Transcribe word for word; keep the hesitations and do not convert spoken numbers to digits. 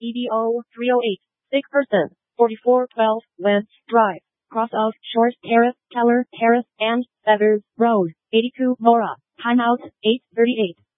T D O three oh eight, sick person, forty-four twelve, West Drive, cross of Short Terrace, Keller Terrace, and Feathers Road, eighty-two, Mora, timeout, eight thirty-eight.